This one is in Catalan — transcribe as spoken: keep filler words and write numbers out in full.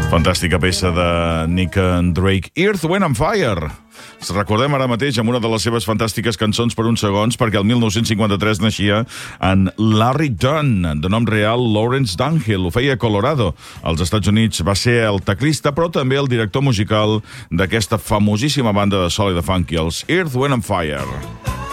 Fantàstica peça de Nick and Drake, Earth, Wind and Fire. Ens recordem ara mateix amb una de les seves fantàstiques cançons per uns segons, perquè el mil nou-cents cinquanta-tres naixia en Larry Dunn, de nom real Lawrence Dunhill. Ho feia a Colorado, als Estats Units. Va ser el teclista, però també el director musical d'aquesta famosíssima banda de soul i de funky, els Earth, Wind and Fire.